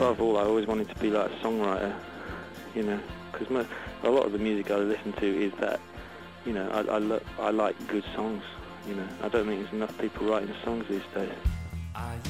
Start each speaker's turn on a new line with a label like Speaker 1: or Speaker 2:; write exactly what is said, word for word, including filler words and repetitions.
Speaker 1: above all, I always wanted to be like a songwriter, you know, because a lot of the music I listen to is that, you know, I, I, lo I like good songs, you know. I don't think there's enough people writing songs these days.